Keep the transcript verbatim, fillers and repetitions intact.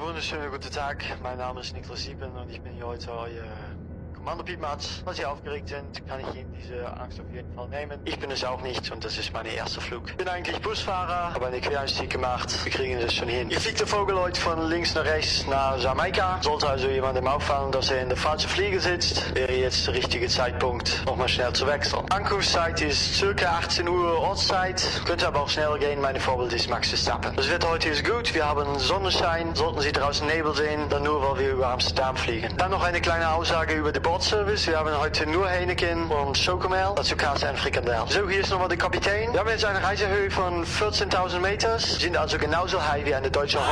wunderschönen guten Tag. Mein Name ist Niklas Siepen und ich bin hier heute euer Kommando-Piepmatz. Falls Sie aufgeregt sind, kann ich Ihnen diese Angst auf jeden Fall nehmen. Ich bin es auch nicht und das ist mein erster Flug. Ich bin eigentlich Busfahrer, habe eine Quereinstieg gemacht. Wir kriegen das schon hin. Hier fliegt der Vogel heute von links nach rechts nach Jamaika. Sollte also jemandem auffallen, dass er in der falschen Flieger sitzt, wäre jetzt der richtige Zeitpunkt, nochmal schnell zu wechseln. Ankunftszeit ist circa achtzehn Uhr Ortszeit. Könnte aber auch schneller gehen. Meine Vorbild ist Max Verstappen. Das Wetter heute ist gut. Wir haben Sonnenschein. Sollten Sie draußen Nebel sehen, dann nur, weil wir über Amsterdam fliegen. Dann noch eine kleine Aussage über den Bordservice. Wir haben heute nur Heineken und Chocomel, dazu Kaas en Frikandel. So, hier ist nochmal der Kapitän. Wir haben jetzt eine Reisehöhe von vierzehntausend Meter. Sind also genauso high wie eine deutsche